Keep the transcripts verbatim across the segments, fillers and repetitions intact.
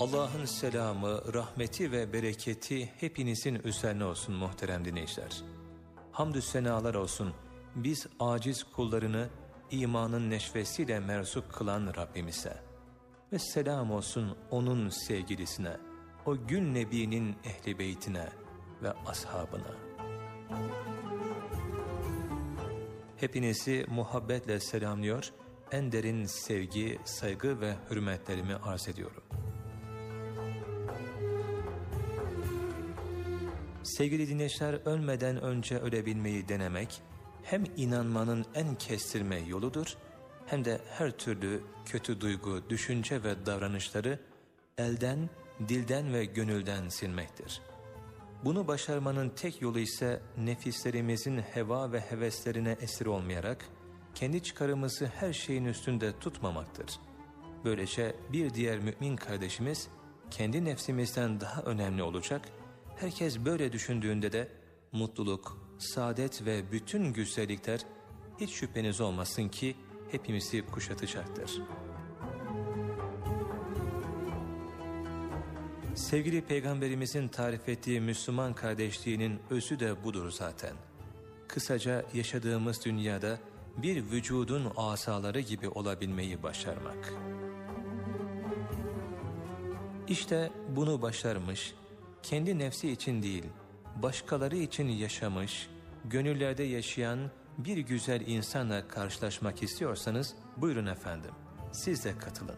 Allah'ın selamı, rahmeti ve bereketi hepinizin üzerine olsun muhterem dinleyiciler. Hamdü senalar olsun biz aciz kullarını imanın neşvesiyle merzuk kılan Rabbimize. Ve selam olsun onun sevgilisine, o gül nebinin ehli beytine ve ashabına. Hepinizi muhabbetle selamlıyor, en derin sevgi, saygı ve hürmetlerimi arz ediyorum. Sevgili dinleyiciler, ölmeden önce ölebilmeyi denemek hem inanmanın en kestirme yoludur, hem de her türlü kötü duygu, düşünce ve davranışları elden, dilden ve gönülden silmektir. Bunu başarmanın tek yolu ise nefislerimizin heva ve heveslerine esir olmayarak kendi çıkarımızı her şeyin üstünde tutmamaktır. Böylece bir diğer mümin kardeşimiz kendi nefsimizden daha önemli olacak. Herkes böyle düşündüğünde de mutluluk, saadet ve bütün güzellikler hiç şüpheniz olmasın ki hepimizi kuşatacaktır. Sevgili Peygamberimizin tarif ettiği Müslüman kardeşliğinin özü de budur zaten. Kısaca yaşadığımız dünyada bir vücudun asaları gibi olabilmeyi başarmak. İşte bunu başarmış, kendi nefsi için değil, başkaları için yaşamış, gönüllerde yaşayan bir güzel insanla karşılaşmak istiyorsanız buyurun efendim, siz de katılın.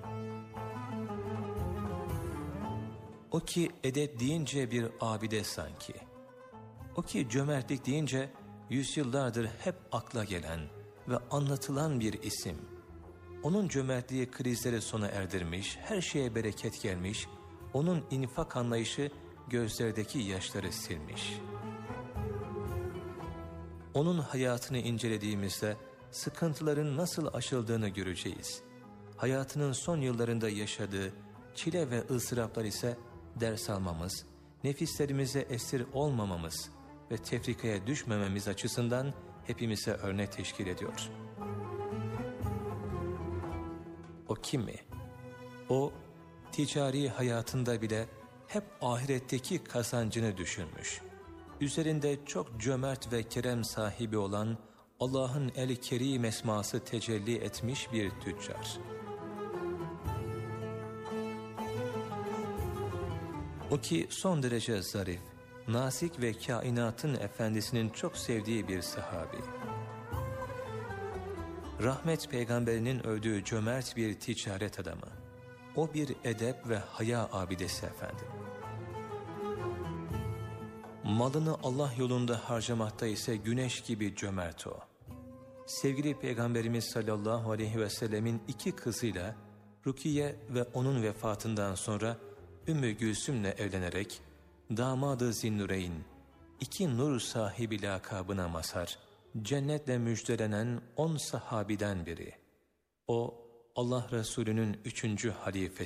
O ki edep deyince bir abide sanki. O ki cömertlik deyince yüzyıllardır hep akla gelen ve anlatılan bir isim. Onun cömertliği krizleri sona erdirmiş, her şeye bereket gelmiş, onun infak anlayışı gözlerdeki yaşları silmiş. Onun hayatını incelediğimizde sıkıntıların nasıl aşıldığını göreceğiz. Hayatının son yıllarında yaşadığı çile ve ızdıraplar ise ders almamız, nefislerimize esir olmamamız ve tefrikaya düşmememiz açısından hepimize örnek teşkil ediyor. O kim mi? O, ticari hayatında bile hep ahiretteki kazancını düşünmüş. Üzerinde çok cömert ve kerem sahibi olan Allah'ın El-Kerim esması tecelli etmiş bir tüccar. O ki son derece zarif, nazik ve kainatın efendisinin çok sevdiği bir sahabi. Rahmet peygamberinin övdüğü cömert bir ticaret adamı. O bir edep ve haya abidesi efendim. Malını Allah yolunda harcamakta ise güneş gibi cömert o. Sevgili Peygamberimiz sallallahu aleyhi ve sellemin iki kızıyla Rukiye ve onun vefatından sonra Ümmü Gülsüm'le evlenerek damadı Zinnureyn, iki nur sahibi lakabına mazhar, cennetle müjdelenen on sahabiden biri. O Allah Resulü'nün üçüncü halifesi.